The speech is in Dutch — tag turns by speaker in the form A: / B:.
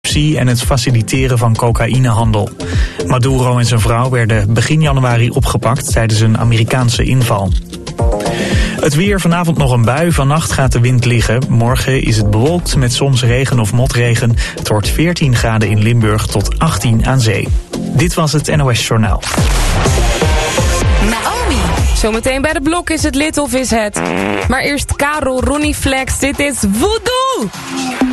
A: corruptie en het faciliteren van cocaïnehandel. Maduro en zijn vrouw werden begin januari opgepakt tijdens een Amerikaanse inval. Het weer, vanavond nog een bui, vannacht gaat de wind liggen. Morgen is het bewolkt met soms regen of motregen. Het wordt 14 graden in Limburg tot 18 aan zee. Dit was het NOS Journaal.
B: Naomi. Zometeen bij de blok is het Lit of is het. Maar eerst Karel, Ronnie Flex, dit is Voodoo.